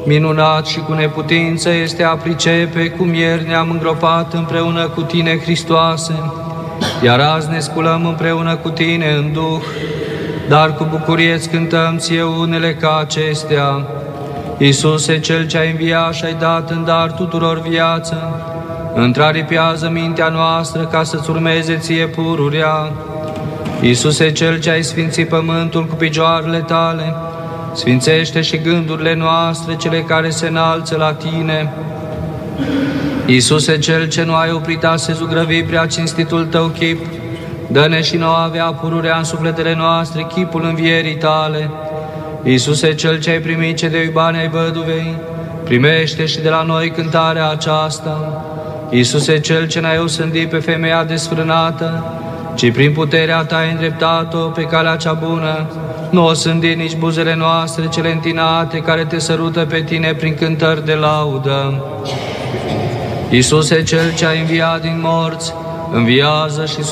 minunat și cu neputință este a pricepe cum ieri ne-am îngropat împreună cu Tine, Hristoase, iar azi ne sculăm împreună cu Tine în Duh, dar cu bucurie îți cântăm Ție unele ca acestea. Iisuse, Cel ce ai înviat și ai dat în dar tuturor viață, întraripează mintea noastră ca să-ți urmeze Ție pururea. Iisuse, Cel ce ai sfințit pământul cu picioarele Tale, sfințește și gândurile noastre, cele care se înalță la Tine. Iisuse, Cel ce nu ai oprit a se zugrăvi prea cinstitul Tău chip, dă-ne și nouă avea pururea în sufletele noastre chipul învierii Tale. Iisuse, Cel ce ai primit cei bani ai văduvei, primește și de la noi cântarea aceasta. Iisuse, Cel ce n-ai osândit pe femeia desfrânată, ci prin puterea Ta ai îndreptat-o pe calea cea bună, nu osândi nici buzele noastre cele întinate care Te sărută pe Tine prin cântări de laudă. Iisuse, Cel ce ai înviat din morți, înviază și